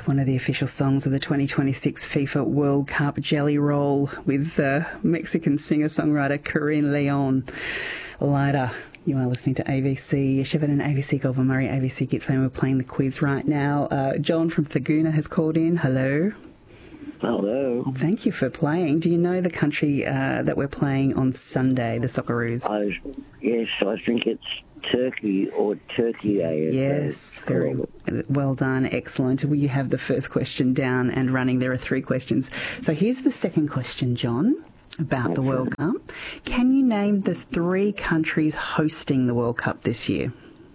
One of the official songs of the 2026 FIFA World Cup, Jelly Roll, with Mexican singer-songwriter Corinne Leon. Later, you are listening to ABC Shepparton, ABC Goulburn Murray, ABC Gippsland. We're playing the quiz right now. John from Thaguna has called in. Hello. Hello. Thank you for playing. Do you know the country that we're playing on Sunday, the Socceroos? Yes, I think it's Turkey or Turkey. Yes, very well done. Excellent. We have the first question down and running. There are 3 questions. So here's the second question, John, about the World Cup. Can you name the 3 countries hosting the World Cup this year?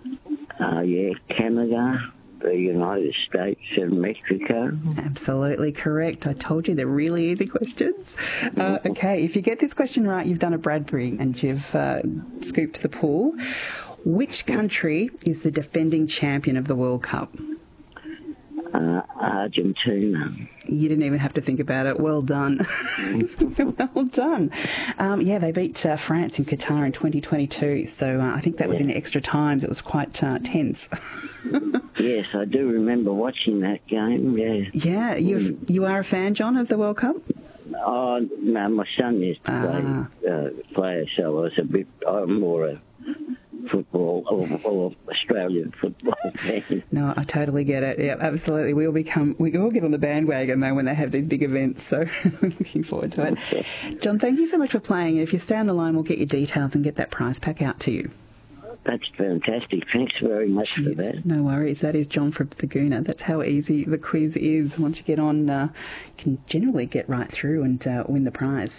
Canada, the United States and Mexico. Absolutely correct. I told you they're really easy questions. Okay, if you get this question right, you've done a Bradbury and you've scooped the pool. Which country is the defending champion of the World Cup? Argentina. You didn't even have to think about it. Well done. Well done. They beat France in Qatar in 2022. So I think that was in extra times. It was quite tense. Yes, I do remember watching that game. Yeah, you are a fan, John, of the World Cup? Oh, no, my son used to play, so I'm more a football or Australian football fan. No, I totally get it. Yeah, absolutely. We all get on the bandwagon though when they have these big events. So looking forward to it. John, thank you so much for playing. If you stay on the line, we'll get your details and get that prize pack out to you. That's fantastic. Thanks very much for that. No worries. That is John from Thaguna. That's how easy the quiz is. Once you get on, you can generally get right through and win the prize.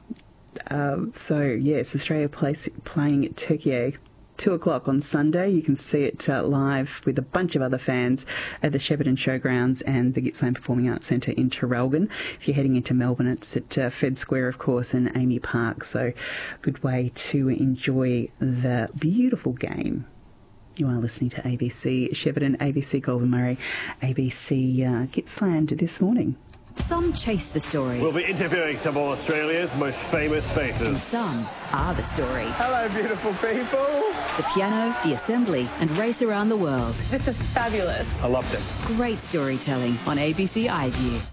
Yes, Australia playing at Turkey. 2 o'clock on Sunday. You can see it live with a bunch of other fans at the Shepparton Showgrounds and the Gippsland Performing Arts Centre in Traralgon. If you're heading into Melbourne, it's at Fed Square, of course, and Amy Park. So good way to enjoy the beautiful game. You are listening to ABC Shepparton, ABC Goulburn Murray, ABC Gippsland this morning. Some chase the story. We'll be interviewing some of Australia's most famous faces. And some are the story. Hello, beautiful people. The piano, the assembly, and race around the world. This is fabulous. I loved it. Great storytelling on ABC iView.